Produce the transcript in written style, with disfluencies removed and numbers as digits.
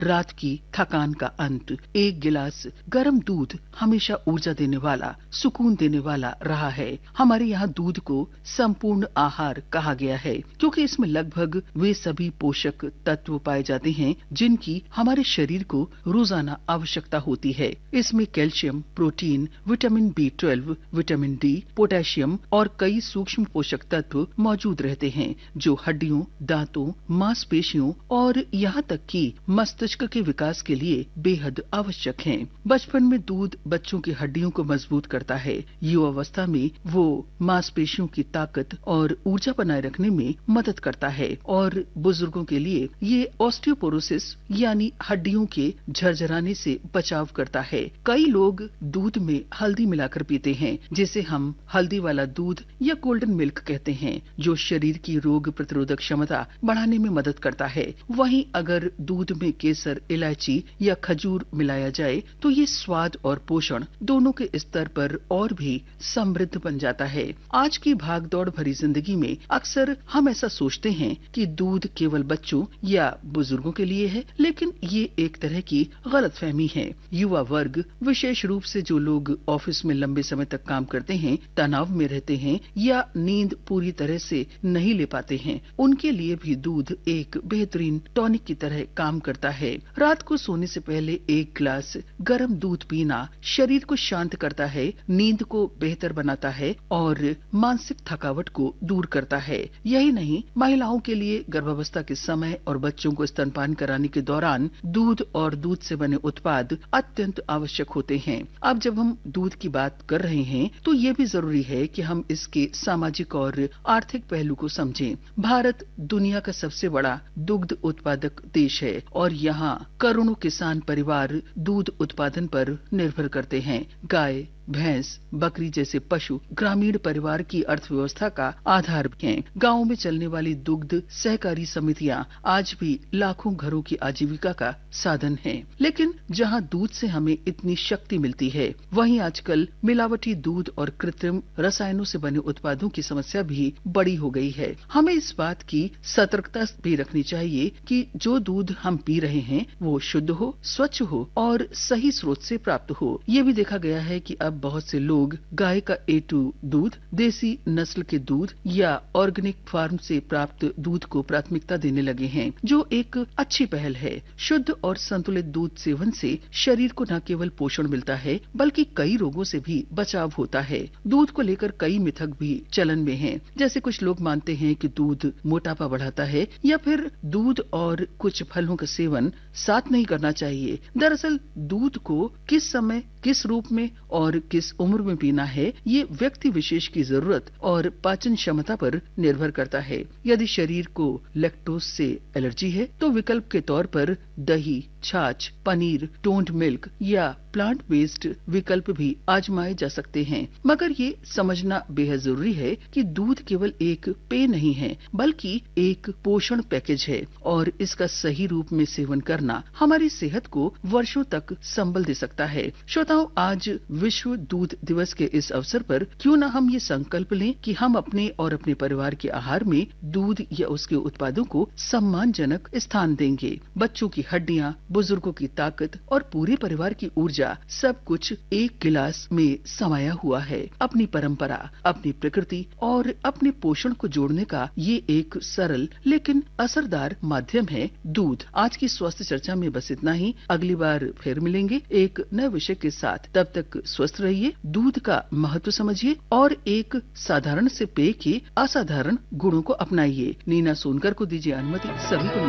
रात की थकान का अंत। एक गिलास गर्म दूध हमेशा ऊर्जा देने वाला, सुकून देने वाला रहा है। हमारे यहाँ दूध को संपूर्ण आहार कहा गया है, क्योंकि इसमें लगभग वे सभी पोषक तत्व पाए जाते हैं जिनकी हमारे शरीर को रोजाना आवश्यकता होती है। इसमें calcium, protein, vitamin B12, vitamin D, potassium और कई सूक्ष्म पोषक तत्व मौजूद रहते हैं, जो हड्डियों, दांतों, मांसपेशियों और यहाँ तक कि मस्तिष्क के विकास के लिए बेहद आवश्यक हैं। बचपन में दूध बच्चों की हड्डियों को मजबूत करता है। युवावस्था में वो मांसपेशियों की ताकत और ऊर्जा बनाए रखने में मदद करता है और बुजुर्गों के लिए ये ऑस्टियोपोरोसिस यानी हड्डियों के झरझराने से बचाव करता है। कई लोग दूध में हल्दी मिलाकर पीते हैं, जिसे हम हल्दी वाला दूध या गोल्डन मिल्क कहते हैं, जो शरीर की रोग प्रतिरोधक क्षमता बढ़ाने में मदद करता है। वहीं अगर दूध में केसर, इलायची या खजूर मिलाया जाए तो ये स्वाद और पोषण दोनों के स्तर पर और भी समृद्ध बन जाता है। आज की भागदौड़ भरी जिंदगी में अक्सर हम ऐसा सोचते हैं कि दूध केवल बच्चों या बुजुर्गों के लिए है, लेकिन ये एक तरह की गलतफहमी है। युवा वर्ग, विशेष रूप से जो लोग ऑफिस में लंबे समय तक काम करते हैं, तनाव में रहते हैं या नींद पूरी तरह से नहीं ले पाते हैं, उनके लिए भी दूध एक बेहतरीन टॉनिक की तरह काम करता है। रात को सोने से पहले एक गिलास गर्म दूध पीना शरीर को शांत करता है, नींद को बेहतर बनाता है और मानसिक थकावट को दूर करता है। यही नहीं, महिलाओं के लिए गर्भावस्था के समय और बच्चों को स्तनपान कराने के दौरान दूध और दूध से बने उत्पाद अत्यंत आवश्यक होते हैं। अब जब हम दूध की बात कर रहे हैं तो ये भी जरूरी है कि हम इसके सामाजिक और आर्थिक पहलू को समझें। भारत दुनिया का सबसे बड़ा दुग्ध उत्पादक देश है और यहाँ करोड़ों किसान परिवार दूध उत्पादन पर निर्भर करते हैं। गाय, भैंस, बकरी जैसे पशु ग्रामीण परिवार की अर्थव्यवस्था का आधार हैं। गांवों में चलने वाली दुग्ध सहकारी समितियां आज भी लाखों घरों की आजीविका का साधन हैं। लेकिन जहां दूध से हमें इतनी शक्ति मिलती है, वहीं आजकल मिलावटी दूध और कृत्रिम रसायनों से बने उत्पादों की समस्या भी बड़ी हो गई है। हमें इस बात की सतर्कता भी रखनी चाहिए कि जो दूध हम पी रहे हैं वो शुद्ध हो, स्वच्छ हो और सही स्रोत से प्राप्त हो। ये भी देखा गया है कि अब बहुत से लोग गाय का A2 दूध, देसी नस्ल के दूध या ऑर्गेनिक फार्म से प्राप्त दूध को प्राथमिकता देने लगे हैं, जो एक अच्छी पहल है। शुद्ध और संतुलित दूध सेवन से शरीर को न केवल पोषण मिलता है, बल्कि कई रोगों से भी बचाव होता है। दूध को लेकर कई मिथक भी चलन में हैं, जैसे कुछ लोग मानते हैं कि दूध मोटापा बढ़ाता है या फिर दूध और कुछ फलों का सेवन साथ नहीं करना चाहिए। दरअसल दूध को किस समय, किस रूप में और किस उम्र में पीना है, ये व्यक्ति विशेष की जरूरत और पाचन क्षमता पर निर्भर करता है। यदि शरीर को लैक्टोज से एलर्जी है तो विकल्प के तौर पर दही, छाछ, पनीर, टोन्ड मिल्क या प्लांट बेस्ड विकल्प भी आजमाए जा सकते हैं। मगर ये समझना बेहद जरूरी है कि दूध केवल एक पेय नहीं है, बल्कि एक पोषण पैकेज है और इसका सही रूप में सेवन करना हमारी सेहत को वर्षों तक संबल दे सकता है। श्रोताओं, आज विश्व दूध दिवस के इस अवसर पर क्यों न हम ये संकल्प लें कि हम अपने और अपने परिवार के आहार में दूध या उसके उत्पादों को सम्मानजनक स्थान देंगे। बच्चों की हड्डियां, बुजुर्गों की ताकत और पूरे परिवार की ऊर्जा सब कुछ एक गिलास में समाया हुआ है। अपनी परंपरा, अपनी प्रकृति और अपने पोषण को जोड़ने का ये एक सरल लेकिन असरदार माध्यम है दूध। आज की स्वास्थ्य चर्चा में बस इतना ही। अगली बार फिर मिलेंगे एक नए विषय के साथ। तब तक स्वस्थ रहिए, दूध का महत्व समझिए और एक साधारण से पेय के असाधारण गुणों को अपनाइए। नीना सोनकर को दीजिए अनुमति। सभी को